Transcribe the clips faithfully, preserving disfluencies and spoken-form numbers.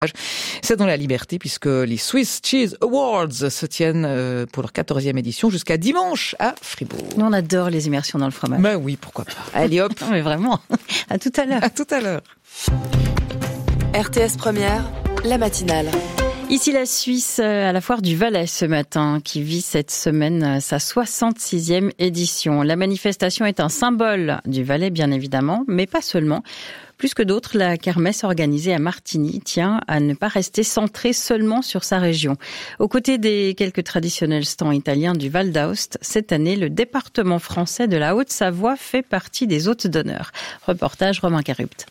C'est dans la liberté puisque les Swiss Cheese Awards se tiennent pour leur quatorzième édition jusqu'à dimanche à Fribourg. Nous, on adore les immersions dans le fromage. Ben oui, pourquoi pas. Allez hop. Non, mais vraiment. À tout à l'heure. À tout à l'heure. R T S Première, la matinale. Ici la Suisse, à la foire du Valais ce matin, qui vit cette semaine sa soixante-sixième édition. La manifestation est un symbole du Valais, bien évidemment, mais pas seulement. Plus que d'autres, la kermesse organisée à Martigny tient à ne pas rester centrée seulement sur sa région. Aux côtés des quelques traditionnels stands italiens du Val d'Aoste, cette année, le département français de la Haute-Savoie fait partie des hôtes d'honneur. Reportage Romain Carupt.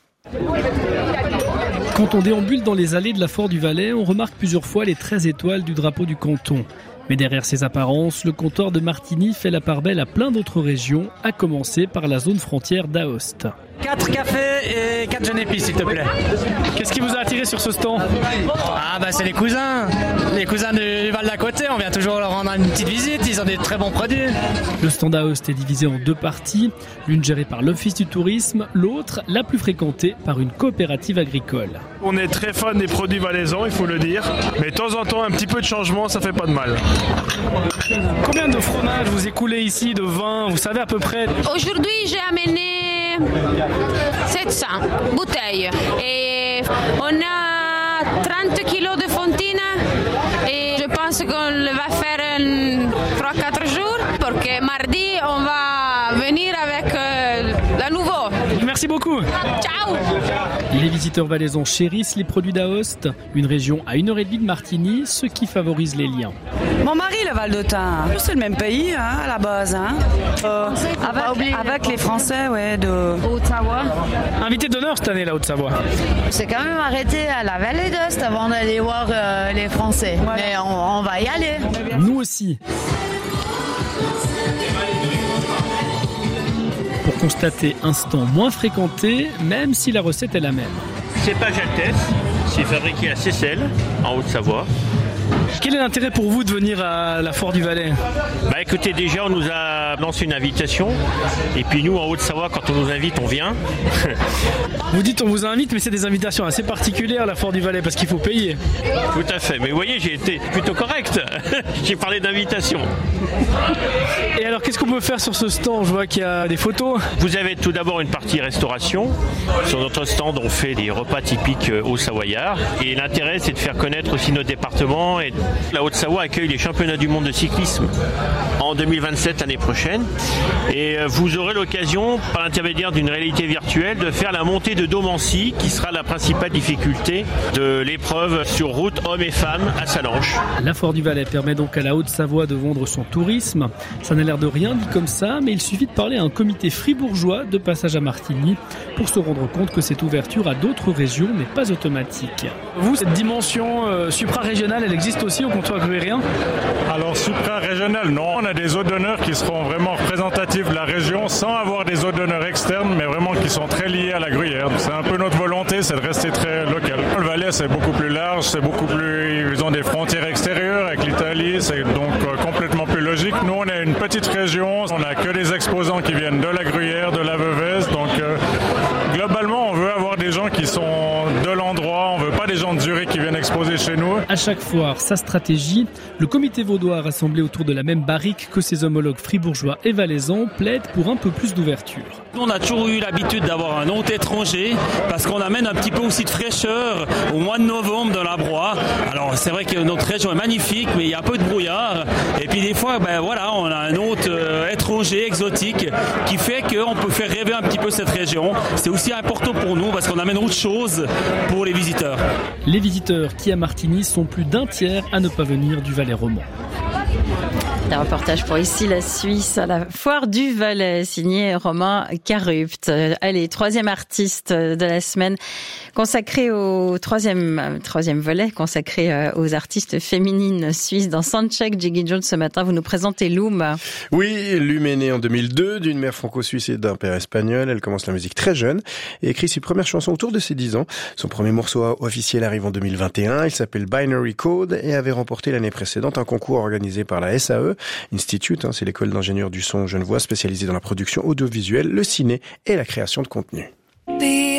Quand on déambule dans les allées de la Foire du Valais, on remarque plusieurs fois les treize étoiles du drapeau du canton. Mais derrière ces apparences, le comptoir de Martigny fait la part belle à plein d'autres régions, à commencer par la zone frontière d'Aoste. Quatre cafés et quatre jeunes épices, s'il te plaît. Qu'est-ce qui vous a attiré sur ce stand ? Ah bah c'est les cousins, les cousins du Val d'à côté, on vient toujours leur rendre une petite visite, ils ont des très bons produits. Le stand d'Aoste est divisé en deux parties, l'une gérée par l'Office du tourisme, l'autre, la plus fréquentée, par une coopérative agricole. On est très fan des produits valaisans, il faut le dire, mais de temps en temps un petit peu de changement, ça fait pas de mal. Combien de fromages vous écoulez ici, de vin, vous savez à peu près ? Aujourd'hui j'ai amené sept cents bouteilles et on a trente kilos de fontina et je pense qu'on va faire trois quatre jours parce que mardi on va venir avec euh, la nouveau. Merci beaucoup. Ciao. Les visiteurs valaisans chérissent les produits d'Aoste, une région à une heure et demie de Martigny, ce qui favorise les liens. Mon mari, le Val-d'Autun, c'est le même pays hein, à la base. Hein. Euh, avec, avec les Français ouais, de Haute-Savoie. Invité d'honneur cette année, la Haute-Savoie. C'est quand même arrêté à la Vallée d'Aoste avant d'aller voir euh, les Français. Voilà. Mais on, on va y aller. Nous aussi. Pour constater un stand moins fréquenté, même si la recette est la même. C'est pas Jaltès, c'est fabriqué à Seyssel, en Haute-Savoie. Quel est l'intérêt pour vous de venir à la Foire du Valais ? Bah écoutez, déjà on nous a lancé une invitation, et puis nous en Haute-Savoie, quand on nous invite, on vient. Vous dites on vous invite, mais c'est des invitations assez particulières à la Foire du Valais, parce qu'il faut payer. Tout à fait, mais vous voyez, j'ai été plutôt correct. J'ai parlé d'invitation. Et alors, qu'est-ce qu'on peut faire sur ce stand ? Je vois qu'il y a des photos. Vous avez tout d'abord une partie restauration. Sur notre stand, on fait des repas typiques au Savoyard. Et l'intérêt, c'est de faire connaître aussi notre département. Et la Haute-Savoie accueille les championnats du monde de cyclisme en deux mille vingt-sept, l'année prochaine. Et vous aurez l'occasion, par l'intermédiaire d'une réalité virtuelle, de faire la montée de Domancy, qui sera la principale difficulté de l'épreuve sur route hommes et femmes à Sallanches. La Foire du Valais permet donc à la Haute-Savoie de vendre son tourisme. Ça n'a l'air de rien dit comme ça, mais il suffit de parler à un comité fribourgeois de passage à Martigny pour se rendre compte que cette ouverture à d'autres régions n'est pas automatique. Vous, cette dimension euh, supra-régionale, elle existe aussi au comptoir gruyérien ? Alors supra-régional, non. On a des hôtes d'honneur qui seront vraiment représentatifs de la région sans avoir des hôtes d'honneur externes, mais vraiment qui sont très liés à la gruyère. C'est un peu notre volonté, c'est de rester très local. Le Valais, c'est beaucoup plus large, c'est beaucoup plus... Ils ont des frontières extérieures avec l'Italie, c'est donc euh, complètement plus logique. Nous, on est une petite région, on n'a que des exposants qui viennent de la Gruyère, de la Veuvez, donc euh, globalement, on veut avoir des gens qui sont de l'endroit, on veut pas des gens de Zurich qui viennent exposer chez nous. À chaque foire, sa stratégie, le comité vaudois rassemblé autour de la même barrique que ses homologues fribourgeois et valaisans plaide pour un peu plus d'ouverture. On a toujours eu l'habitude d'avoir un hôte étranger parce qu'on amène un petit peu aussi de fraîcheur au mois de novembre dans la Broye. Alors c'est vrai que notre région est magnifique, mais il y a un peu de brouillard. Et puis des fois, ben voilà, on a un hôte euh, étranger, exotique, qui fait qu'on peut faire rêver un petit peu cette région. C'est aussi important pour nous parce qu'on amène autre chose pour les visiteurs. Les visiteurs qui à Martigny sont plus d'un tiers à ne pas venir du Valais romand. Un reportage pour Ici la Suisse à la Foire du Valais, signé Romain Carupt. Allez, troisième artiste de la semaine, consacré au troisième, troisième volet, consacré aux artistes féminines suisses dans Soundcheck. Jiggy Jones, ce matin, vous nous présentez Loum. Oui, Loum est née en deux mille deux d'une mère franco-suisse et d'un père espagnol. Elle commence la musique très jeune et écrit ses premières chansons autour de ses dix ans. Son premier morceau officiel arrive en deux mille vingt et un. Il s'appelle Binary Code et avait remporté l'année précédente un concours organisé par la S A E Institute, hein, c'est l'école d'ingénieurs du son genevois spécialisée dans la production audiovisuelle, le ciné et la création de contenu.